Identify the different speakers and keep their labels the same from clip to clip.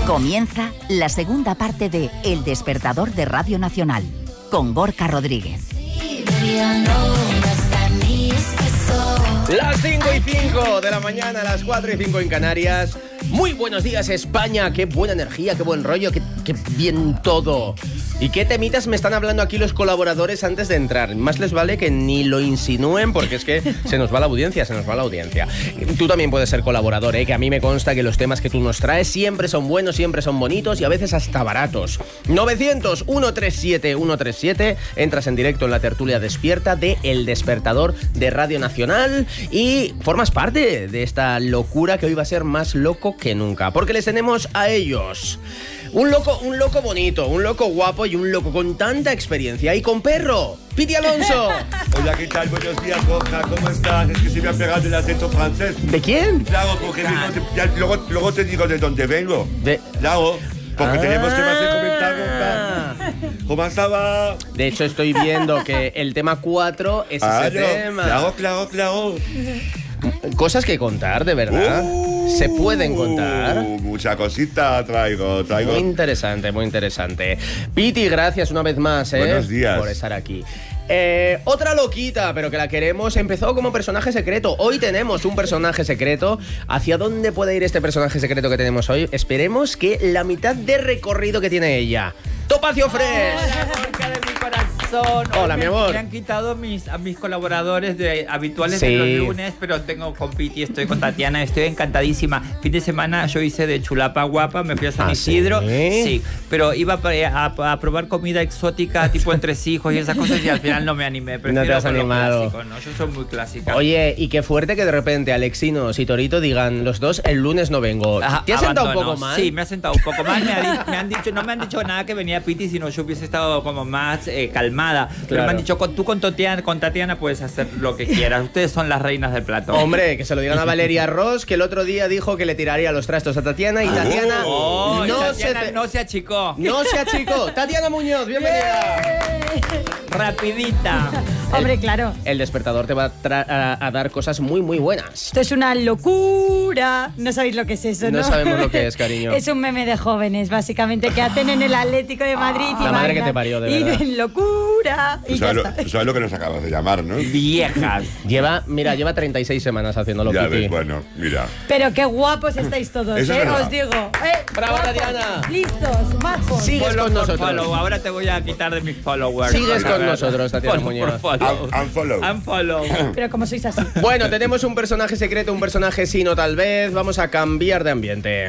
Speaker 1: Comienza la segunda parte de El Despertador de Radio Nacional, con Gorka Rodríguez.
Speaker 2: Las 5:05 de la mañana, las 4:05 en Canarias. Muy buenos días, España. Qué buena energía, qué buen rollo, qué bien todo. ¿Y qué temitas me están hablando aquí los colaboradores antes de entrar? Más les vale que ni lo insinúen, porque es que se nos va la audiencia, Tú también puedes ser colaborador, que a mí me consta que los temas que tú nos traes siempre son buenos, siempre son bonitos y a veces hasta baratos. 900-137-137, entras en directo en la tertulia despierta de El Despertador de Radio Nacional y formas parte de esta locura que hoy va a ser más loco que nunca, porque les tenemos a ellos. Un loco bonito, un loco guapo y un loco con tanta experiencia. Y con perro, Piti Alonso.
Speaker 3: Hola, ¿qué tal? Buenos días, Gorka, ¿cómo estás? Es que se me ha pegado el acento francés.
Speaker 2: ¿De quién?
Speaker 3: Claro, porque luego te digo de dónde vengo. Claro, porque tenemos temas de comentar, Gorka. ¿Cómo estaba?
Speaker 2: De hecho, estoy viendo que el tema 4 es ese tema.
Speaker 3: Claro.
Speaker 2: Cosas que contar, de verdad. ¿Se pueden contar?
Speaker 3: Mucha cosita traigo.
Speaker 2: Muy interesante. Piti, gracias una vez más,
Speaker 3: Buenos días.
Speaker 2: por estar aquí. Otra loquita, pero que la queremos. Empezó como personaje secreto. Hoy tenemos un personaje secreto. ¿Hacia dónde puede ir este personaje secreto que tenemos hoy? Esperemos que la mitad de recorrido que tiene ella. Topacio Fresh.
Speaker 4: Hola, Gorka de mi corazón.
Speaker 2: Hola, mi amor.
Speaker 4: Me han quitado a mis colaboradores habituales
Speaker 2: Sí.
Speaker 4: de los lunes, pero tengo con Piti, estoy con Tatiana, estoy encantadísima. Fin de semana yo hice de chulapa guapa, me fui a San Isidro.
Speaker 2: ¿sí?
Speaker 4: Pero iba a probar comida exótica, tipo entresijos y esas cosas, y al final no me animé.
Speaker 2: No te has animado.
Speaker 4: Clásico, ¿no? Yo soy muy clásica.
Speaker 2: Oye, y qué fuerte que de repente Alexinos y Torito digan los dos, el lunes no vengo. ¿Te has sentado un poco mal?
Speaker 4: Sí, me ha sentado un poco mal. No me han dicho nada que venía Piti, sino yo hubiese estado como más calmada. Pero
Speaker 2: Claro.
Speaker 4: me han dicho, tú con Tatiana puedes hacer lo que quieras. Ustedes son las reinas del plato.
Speaker 2: Hombre, que se lo digan a Valeria Ross, que el otro día dijo que le tiraría los trastos a Tatiana y Tatiana
Speaker 4: no se achicó.
Speaker 2: No se achicó. Tatiana Muñoz, bienvenida.
Speaker 4: Rapidita.
Speaker 5: Hombre, claro.
Speaker 2: El despertador te va a dar cosas muy, muy buenas.
Speaker 5: Esto es una locura. No sabéis lo que es eso, ¿no?
Speaker 2: No sabemos lo que es, cariño.
Speaker 5: Es un meme de jóvenes, básicamente, que hacen en el Atlético de Madrid.
Speaker 2: La madre que te parió, de verdad.
Speaker 5: Y dicen locura. Y ya está.
Speaker 3: Tú sabes lo que nos acabas de llamar, ¿no?
Speaker 4: Viejas.
Speaker 2: Lleva 36 semanas haciéndolo,
Speaker 3: Ya
Speaker 2: Piti.
Speaker 3: ves, bueno, mira.
Speaker 5: Pero qué guapos estáis todos,
Speaker 3: Eso es verdad.
Speaker 5: os digo.
Speaker 2: ¡Bravo,
Speaker 5: Guapos,
Speaker 2: Tatiana!
Speaker 5: listos, majos.
Speaker 2: Sigues
Speaker 4: Follow
Speaker 2: con
Speaker 4: por
Speaker 2: nosotros.
Speaker 4: follow. Ahora te voy a quitar de mis followers.
Speaker 2: Sigues con nosotros, Tatiana
Speaker 4: Follow
Speaker 2: Muñoz.
Speaker 4: por follow.
Speaker 3: Unfollow.
Speaker 4: Unfollow.
Speaker 5: Pero como sois así.
Speaker 2: Bueno, tenemos un personaje secreto, un personaje sí, no tal vez. Vamos a cambiar de ambiente.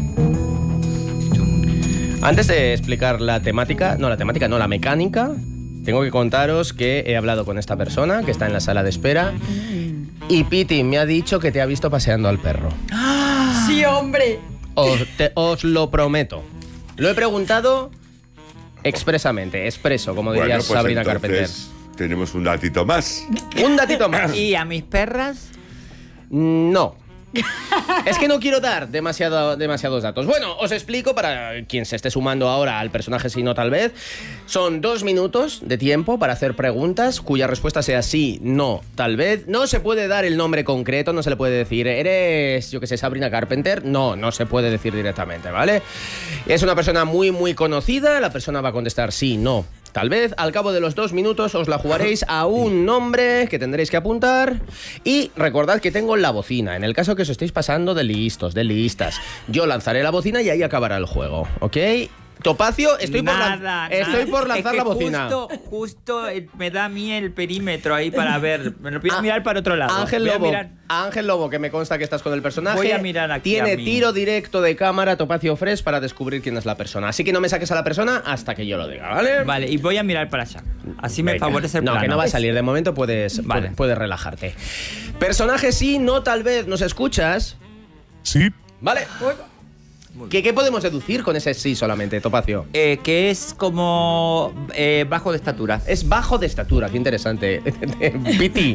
Speaker 2: Antes de explicar la mecánica, tengo que contaros que he hablado con esta persona que está en la sala de espera y Piti me ha dicho que te ha visto paseando al perro.
Speaker 5: Sí, hombre.
Speaker 2: Os lo prometo. Lo he preguntado expreso, como diría
Speaker 3: Bueno, pues
Speaker 2: Sabrina
Speaker 3: entonces
Speaker 2: Carpenter.
Speaker 3: tenemos un datito más.
Speaker 2: Un datito más.
Speaker 4: ¿Y a mis perras?
Speaker 2: No. Es que no quiero dar demasiados datos. Bueno, os explico para quien se esté sumando ahora al personaje si no tal vez. Son 2 minutos de tiempo para hacer preguntas cuya respuesta sea sí, no, tal vez. No se puede dar el nombre concreto, no se le puede decir ¿eres, yo que sé, Sabrina Carpenter? No se puede decir directamente, ¿vale? Es una persona muy, muy conocida, la persona va a contestar sí, no, tal vez. Al cabo de los 2 minutos os la jugaréis a un nombre que tendréis que apuntar. Y recordad que tengo la bocina. En el caso que os estéis pasando de listos, de listas, yo lanzaré la bocina y ahí acabará el juego, ¿ok? Topacio, estoy por lanzar la bocina.
Speaker 4: Justo me da a mí el perímetro ahí para ver. Me lo pides mirar para otro lado.
Speaker 2: Ángel Lobo, que me consta que estás con el personaje.
Speaker 4: Voy a mirar aquí
Speaker 2: Tiene
Speaker 4: a mí.
Speaker 2: tiro directo de cámara, Topacio Fresh, para descubrir quién es la persona. Así que no me saques a la persona hasta que yo lo diga, ¿vale?
Speaker 4: Vale, y voy a mirar para allá. Así me
Speaker 2: Venga.
Speaker 4: favorece el
Speaker 2: No,
Speaker 4: plano.
Speaker 2: que no va a salir. De momento puedes relajarte. Personaje sí, no tal vez. ¿Nos escuchas?
Speaker 6: Sí.
Speaker 2: Vale. ¿Qué podemos deducir con ese sí solamente, Topacio?
Speaker 4: Que es como bajo de estatura.
Speaker 2: Es bajo de estatura, qué interesante. Piti,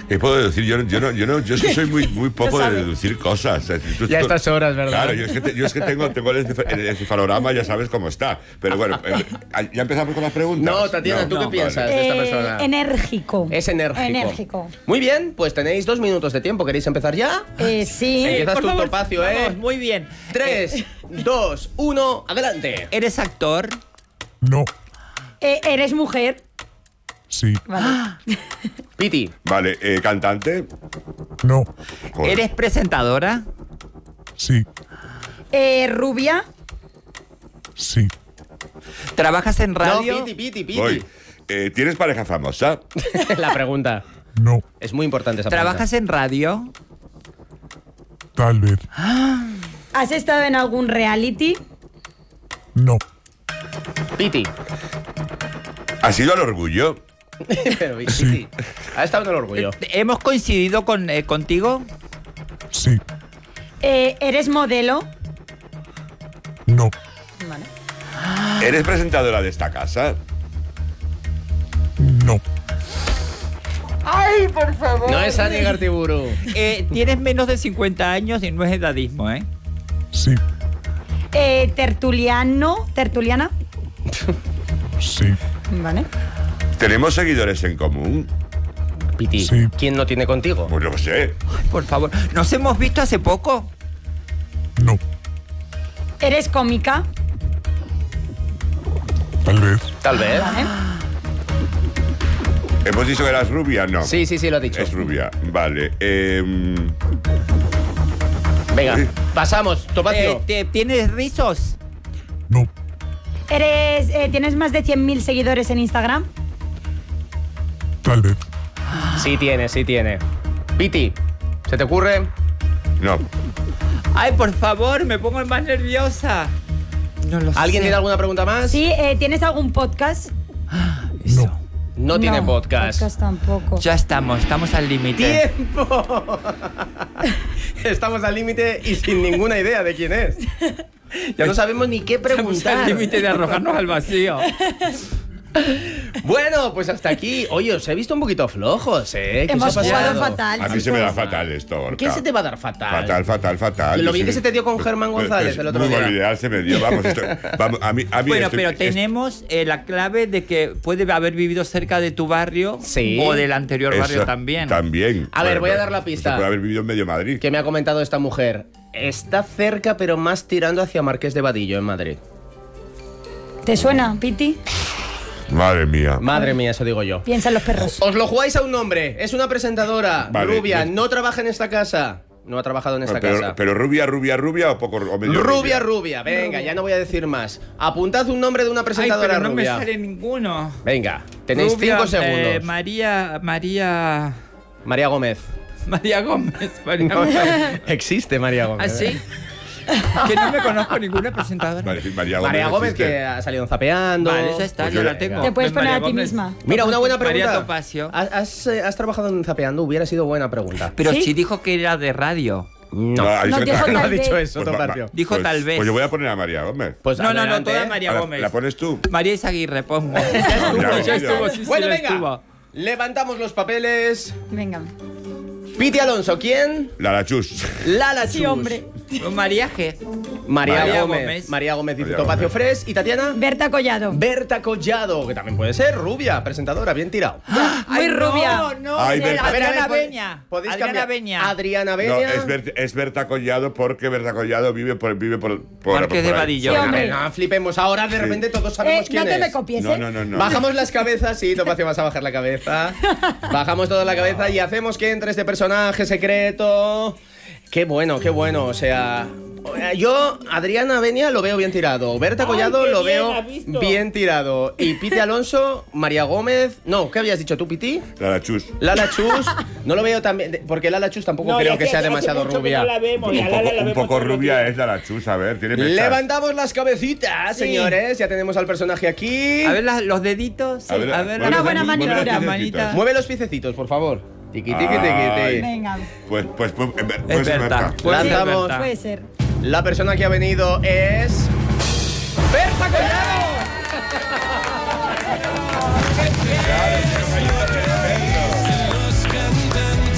Speaker 3: ¿Qué puedo decir? Yo es que soy muy poco de deducir cosas.
Speaker 2: Ya a estas horas, ¿verdad?
Speaker 3: Claro, yo es que tengo el encefalograma, ya sabes cómo está. Pero bueno, ¿ya empezamos con las preguntas?
Speaker 2: No, Tatiana, ¿tú qué piensas de esta persona?
Speaker 5: Enérgico.
Speaker 2: Es enérgico.
Speaker 5: Enérgico.
Speaker 2: Muy bien, pues tenéis 2 minutos de tiempo. ¿Queréis empezar ya?
Speaker 5: Sí.
Speaker 2: Empiezas tú, Topacio,
Speaker 4: Vamos, muy bien.
Speaker 2: 3, 2, 1, adelante.
Speaker 4: ¿Eres actor?
Speaker 6: No.
Speaker 5: ¿Eres mujer?
Speaker 6: Sí.
Speaker 5: Vale.
Speaker 2: Piti.
Speaker 3: Vale, ¿cantante?
Speaker 6: No.
Speaker 3: Joder.
Speaker 4: ¿Eres presentadora?
Speaker 6: Sí.
Speaker 5: ¿Rubia?
Speaker 6: Sí.
Speaker 4: ¿Trabajas en radio?
Speaker 2: No, Piti.
Speaker 3: Voy. ¿Tienes pareja famosa?
Speaker 2: La pregunta.
Speaker 6: No.
Speaker 2: Es muy importante esa
Speaker 4: ¿Trabajas en radio?
Speaker 6: Tal vez.
Speaker 5: ¿Has estado en algún reality?
Speaker 6: No.
Speaker 2: pregunta. Piti.
Speaker 3: ¿Has ido al Orgullo?
Speaker 2: Pero, Piti,
Speaker 6: Sí.
Speaker 2: ha estado en el orgullo.
Speaker 4: ¿Hemos coincidido contigo?
Speaker 6: Sí.
Speaker 5: ¿Eres modelo?
Speaker 6: No.
Speaker 5: Vale.
Speaker 3: ¿Eres presentadora de esta casa?
Speaker 6: No.
Speaker 4: ¡Ay, por favor!
Speaker 2: No es Ani Gartiburu.
Speaker 4: Tienes menos de 50 años y no es edadismo, ¿eh?
Speaker 6: Sí.
Speaker 5: ¿Tertuliana?
Speaker 6: Sí.
Speaker 5: Vale.
Speaker 3: ¿Tenemos seguidores en común?
Speaker 2: Piti,
Speaker 6: Sí.
Speaker 2: ¿quién no tiene contigo?
Speaker 3: Pues yo qué sé.
Speaker 4: Ay, por favor. ¿Nos hemos visto hace poco?
Speaker 6: No.
Speaker 5: ¿Eres cómica?
Speaker 6: Tal vez.
Speaker 2: Tal vez.
Speaker 5: Vale.
Speaker 3: ¿Hemos dicho que eras rubia? No.
Speaker 2: Sí, lo ha dicho.
Speaker 3: Es rubia. Vale.
Speaker 2: Venga,
Speaker 3: Sí.
Speaker 2: pasamos. Topacio.
Speaker 4: ¿Tienes rizos?
Speaker 6: No.
Speaker 5: ¿Tienes más de 100.000 seguidores en Instagram?
Speaker 6: Tal vez.
Speaker 2: Sí tiene. Piti, ¿se te ocurre?
Speaker 3: No.
Speaker 4: Ay, por favor, me pongo más nerviosa. No lo sé.
Speaker 2: ¿Alguien tiene alguna pregunta más?
Speaker 5: Sí. ¿Tienes algún podcast?
Speaker 4: Eso.
Speaker 6: No.
Speaker 2: No tiene podcast.
Speaker 5: Podcast tampoco.
Speaker 4: Ya estamos al límite.
Speaker 2: ¡Tiempo! Estamos al límite y sin ninguna idea de quién es. Ya no sabemos ni qué
Speaker 4: Estamos
Speaker 2: preguntar.
Speaker 4: al límite de arrojarnos al vacío.
Speaker 2: Bueno, pues hasta aquí. Oye, os he visto un poquito flojos, ¿eh? ¿Qué
Speaker 5: Hemos
Speaker 2: os ha
Speaker 5: jugado
Speaker 2: pasado?
Speaker 5: fatal.
Speaker 3: A mí se me da
Speaker 5: chicos.
Speaker 3: fatal esto, Gorka.
Speaker 2: ¿Qué se te va a dar fatal?
Speaker 3: Fatal.
Speaker 2: Lo
Speaker 3: Yo
Speaker 2: bien
Speaker 3: sí-
Speaker 2: que se te dio con Germán González el otro
Speaker 3: Muy
Speaker 2: día.
Speaker 3: ideal se me dio, vamos. A mí
Speaker 4: Bueno,
Speaker 3: estoy-
Speaker 4: pero
Speaker 3: es-
Speaker 4: tenemos la clave de que puede haber vivido cerca de tu barrio
Speaker 2: Sí.
Speaker 4: o del anterior
Speaker 3: eso
Speaker 4: barrio también.
Speaker 3: También.
Speaker 2: A ver, voy a
Speaker 3: Bueno,
Speaker 2: dar la pista.
Speaker 3: Se puede haber vivido en medio Madrid.
Speaker 2: Que me ha comentado esta mujer. Está cerca, pero más tirando hacia Marqués de Vadillo, en Madrid.
Speaker 5: ¿Te suena, Piti?
Speaker 3: Madre mía.
Speaker 2: Madre mía, eso digo yo.
Speaker 5: Piensa en los perros.
Speaker 2: Os lo jugáis a un nombre. Es una presentadora
Speaker 3: Vale,
Speaker 2: rubia.
Speaker 3: bien.
Speaker 2: No trabaja en esta casa. No ha trabajado en esta casa.
Speaker 3: Pero rubia o poco o medio
Speaker 2: Rubia. Venga, ya no voy a decir más. Apuntad un nombre de una
Speaker 4: Ay,
Speaker 2: presentadora
Speaker 4: pero no me
Speaker 2: rubia.
Speaker 4: sale ninguno.
Speaker 2: Venga, tenéis
Speaker 4: Rubia,
Speaker 2: 5 segundos.
Speaker 4: María
Speaker 2: Gómez.
Speaker 4: Gómez.
Speaker 2: No, existe María Gómez.
Speaker 4: ¿Ah, sí? Que no me conozco ninguna presentadora.
Speaker 3: Vale, María Gómez.
Speaker 2: María Gómez,
Speaker 3: existe.
Speaker 2: que ha salido en Zapeando.
Speaker 4: Vale, ya está,
Speaker 3: Pues
Speaker 4: ya
Speaker 3: yo
Speaker 4: la
Speaker 3: le-
Speaker 4: tengo.
Speaker 5: Te puedes poner
Speaker 4: María
Speaker 5: a ti
Speaker 4: Gómez.
Speaker 5: misma.
Speaker 2: Mira, una buena
Speaker 4: María
Speaker 2: pregunta.
Speaker 4: Topacio.
Speaker 2: ¿Has trabajado en Zapeando? Hubiera sido buena pregunta.
Speaker 4: Pero
Speaker 5: ¿Sí?
Speaker 4: si dijo que era de radio.
Speaker 2: No,
Speaker 3: ha dicho
Speaker 5: No
Speaker 3: que-
Speaker 5: dijo
Speaker 2: no ha
Speaker 5: tal
Speaker 2: dicho
Speaker 5: vez.
Speaker 2: eso,
Speaker 3: Pues
Speaker 2: Topacio.
Speaker 4: Dijo tal vez.
Speaker 3: Pues yo voy a poner a María Gómez.
Speaker 2: Pues
Speaker 4: No,
Speaker 2: adelante,
Speaker 4: toda
Speaker 2: ¿eh?
Speaker 4: María Gómez.
Speaker 3: ¿La pones tú?
Speaker 4: María Izaguirre, pongo.
Speaker 3: Ya
Speaker 4: estuvo, sí,
Speaker 2: Bueno,
Speaker 4: sí,
Speaker 2: venga.
Speaker 4: estuvo.
Speaker 2: Levantamos los papeles.
Speaker 5: Venga.
Speaker 2: Piti Alonso, ¿quién?
Speaker 3: La Chus.
Speaker 2: Lala Chus.
Speaker 5: Sí, hombre.
Speaker 4: María G.
Speaker 2: María
Speaker 4: María
Speaker 2: Gómez.
Speaker 4: Gómez.
Speaker 2: María Gómez dice
Speaker 3: María
Speaker 2: Topacio
Speaker 3: Gómez.
Speaker 2: Fres. ¿Y Tatiana?
Speaker 5: Berta Collado.
Speaker 2: Berta Collado, que también puede ser rubia, presentadora, bien tirado.
Speaker 5: Muy rubia.
Speaker 4: No,
Speaker 3: Ay,
Speaker 4: no.
Speaker 3: Berta.
Speaker 4: Adriana
Speaker 2: ¿pod-
Speaker 4: Beña.
Speaker 2: podéis
Speaker 4: Adriana
Speaker 2: cambiar?
Speaker 4: Beña.
Speaker 2: Adriana
Speaker 3: No,
Speaker 2: Beña.
Speaker 3: es Berta Collado porque Berta Collado vive por
Speaker 4: Marqués de
Speaker 3: ahí.
Speaker 4: Vadillo.
Speaker 5: Sí,
Speaker 2: A
Speaker 5: hombre.
Speaker 2: ver, no flipemos ahora, de repente todos sabemos quién
Speaker 5: no te
Speaker 2: es.
Speaker 5: me copies,
Speaker 3: No,
Speaker 5: ¿eh?
Speaker 3: no.
Speaker 2: Bajamos las cabezas, sí, Topacio, vas a bajar la cabeza. Bajamos toda la cabeza y hacemos que entre este personaje secreto. Qué bueno, o sea... Yo, Adriana Beña, lo veo bien tirado. Berta Collado
Speaker 4: qué
Speaker 2: lo
Speaker 4: bien,
Speaker 2: veo
Speaker 4: ¿has visto?
Speaker 2: bien tirado. Y Piti Alonso, María Gómez... No, ¿qué habías dicho tú, Piti?
Speaker 3: La Chus.
Speaker 2: Lala Chus, no lo veo tan bien, porque Lala Chus tampoco creo que sea demasiado rubia.
Speaker 3: Un poco rubia es la Chus, a ver, tiene mechas.
Speaker 2: Levantamos las cabecitas, señores. Ya tenemos al personaje aquí.
Speaker 4: A ver los deditos.
Speaker 3: A ver,
Speaker 4: los
Speaker 5: Una buena
Speaker 4: deditos.
Speaker 5: maniobra.
Speaker 3: mueve las
Speaker 4: manita.
Speaker 2: Mueve los piececitos, por favor. Tiqui, tiqui,
Speaker 3: Ay.
Speaker 2: tiqui, tiqui.
Speaker 5: Venga.
Speaker 3: Pues
Speaker 4: Es
Speaker 3: ser
Speaker 4: Berta. Puede ser
Speaker 2: Lanzamos.
Speaker 4: Berta.
Speaker 5: Puede ser.
Speaker 2: La persona que ha venido es... ¡Berta Collado!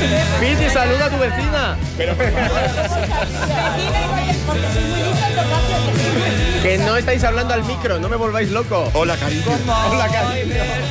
Speaker 2: Piti, saluda a tu vecina. Que no estáis hablando al micro, no me volváis loco.
Speaker 3: Hola, cariño.
Speaker 2: Hola, cariño.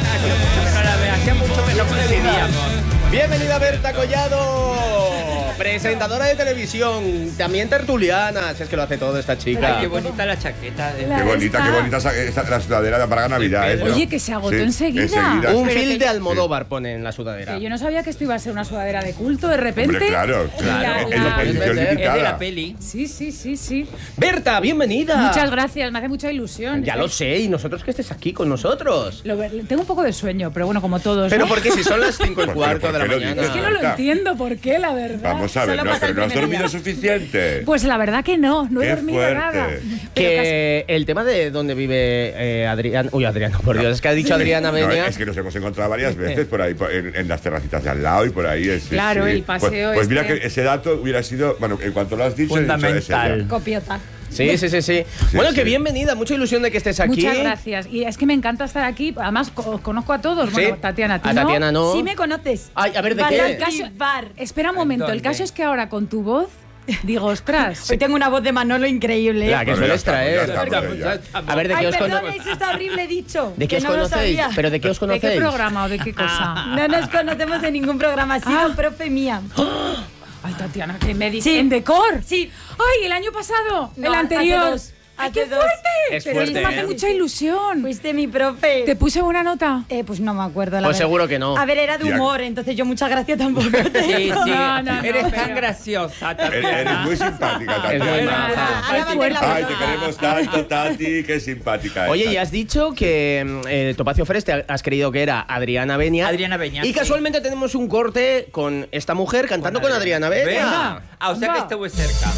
Speaker 4: Hacía mucho que no coincidíamos.
Speaker 2: Bienvenida Berta Collado, presentadora de televisión, también tertuliana, si es que lo hace todo esta chica.
Speaker 4: Ay, qué bonita la chaqueta.
Speaker 3: Qué bonita la sudadera para Navidad. ¿no?
Speaker 5: Oye, que se agotó
Speaker 3: Sí,
Speaker 5: enseguida.
Speaker 2: Un
Speaker 5: Pero
Speaker 2: film
Speaker 5: que-
Speaker 2: de Almodóvar pone en la sudadera.
Speaker 5: Que yo no sabía que esto iba a ser una sudadera de culto de repente.
Speaker 3: Hombre, claro.
Speaker 5: La-
Speaker 3: Es
Speaker 5: la-
Speaker 3: la edición
Speaker 2: Es de
Speaker 4: Es de
Speaker 3: limitada.
Speaker 4: la peli.
Speaker 5: Sí.
Speaker 2: Berta, bienvenida.
Speaker 5: Muchas gracias, me hace mucha ilusión.
Speaker 2: Ya lo sé, y nosotros que estés aquí con nosotros.
Speaker 5: Tengo un poco de sueño, pero bueno, como todos.
Speaker 2: Pero
Speaker 5: ¿no?
Speaker 2: porque si son las 5:15
Speaker 3: ¿Por
Speaker 2: de la
Speaker 3: qué lo
Speaker 2: mañana.
Speaker 3: dices?
Speaker 5: Es que no lo entiendo por qué, la verdad.
Speaker 3: Vamos a ver,
Speaker 5: Solo
Speaker 3: no,
Speaker 5: pasa
Speaker 3: pero
Speaker 5: el
Speaker 3: no has
Speaker 5: primer
Speaker 3: dormido
Speaker 5: día.
Speaker 3: suficiente.
Speaker 5: Pues la verdad que no he
Speaker 3: Qué
Speaker 5: dormido
Speaker 3: fuerte.
Speaker 5: nada.
Speaker 2: Que el tema de dónde vive Adrián. Uy, Adriano, por Dios, es que ha dicho Adriana
Speaker 3: No,
Speaker 2: Benia.
Speaker 3: es que nos hemos encontrado varias veces por ahí, en las terracitas de al lado y por ahí.
Speaker 5: Claro, el paseo
Speaker 3: Pues mira
Speaker 5: este.
Speaker 3: que ese dato hubiera sido, bueno, en cuanto lo has dicho, he dicho,
Speaker 4: Fundamental.
Speaker 3: ese ya.
Speaker 5: Copiota.
Speaker 2: Sí. Bueno, que
Speaker 3: sí.
Speaker 2: bienvenida, mucha ilusión de que estés aquí.
Speaker 5: Muchas gracias. Y es que me encanta estar aquí. Además, os conozco a todos.
Speaker 2: Sí.
Speaker 5: Bueno, Tatiana, ¿tú
Speaker 2: A
Speaker 5: no?
Speaker 2: Tatiana no.
Speaker 7: Sí me conoces.
Speaker 2: Ay, a ver, ¿de
Speaker 7: Vale,
Speaker 2: qué?
Speaker 7: el caso- bar.
Speaker 5: Espera un momento, el
Speaker 4: ¿Dónde?
Speaker 5: caso es que ahora con tu voz digo, ostras.
Speaker 7: Hoy tengo una voz de Manolo increíble.
Speaker 2: La que
Speaker 3: Bueno,
Speaker 2: sueles
Speaker 3: ya
Speaker 2: traer.
Speaker 3: estamos, ya.
Speaker 2: A ver, ¿de qué
Speaker 7: Ay,
Speaker 2: os
Speaker 7: perdón,
Speaker 2: conocéis?
Speaker 7: eso está horrible dicho.
Speaker 2: ¿De qué
Speaker 7: que
Speaker 2: os
Speaker 7: no lo
Speaker 2: conocéis?
Speaker 7: sabía.
Speaker 2: ¿Pero de qué os
Speaker 5: ¿De
Speaker 2: conocéis?
Speaker 5: qué programa o de qué cosa?
Speaker 7: No nos conocemos de ningún programa, ha sido profe mía.
Speaker 5: Ay, Tatiana, ¿qué me dices?
Speaker 7: Sí.
Speaker 5: ¿En Decor?
Speaker 7: Sí.
Speaker 5: Ay, el año pasado.
Speaker 7: No,
Speaker 5: el anterior.
Speaker 7: hace dos.
Speaker 5: ¡Ay,
Speaker 7: Hace
Speaker 5: qué
Speaker 7: dos.
Speaker 5: fuerte!
Speaker 2: Es
Speaker 5: Pero
Speaker 2: fuerte,
Speaker 5: esto me hace
Speaker 2: ¿eh?
Speaker 5: mucha ilusión.
Speaker 7: Fuiste mi profe.
Speaker 5: ¿Te puse buena nota?
Speaker 7: Pues no me acuerdo, la
Speaker 2: Pues
Speaker 7: verdad.
Speaker 2: seguro que no.
Speaker 7: A ver, era de
Speaker 3: Tía.
Speaker 7: humor, entonces yo mucha gracia tampoco tengo.
Speaker 4: Sí.
Speaker 5: No,
Speaker 4: Eres
Speaker 5: pero-
Speaker 4: tan graciosa,
Speaker 3: Eres
Speaker 4: Tatiana.
Speaker 3: muy simpática,
Speaker 2: Es muy
Speaker 3: Tatiana.
Speaker 2: maja.
Speaker 7: Ahora
Speaker 5: Es
Speaker 7: me
Speaker 5: fuerte.
Speaker 7: la
Speaker 3: Ay, te
Speaker 7: verdad.
Speaker 3: queremos tanto, Tati, qué simpática.
Speaker 2: Oye,
Speaker 3: estás.
Speaker 2: y has dicho que Topacio Fresh te has creído que era Adriana Benia.
Speaker 4: Adriana Benia,
Speaker 2: Y
Speaker 4: sí.
Speaker 2: casualmente tenemos un corte con esta mujer cantando con Adriana Benia.
Speaker 4: Venga. Ah, o sea que estuve cerca.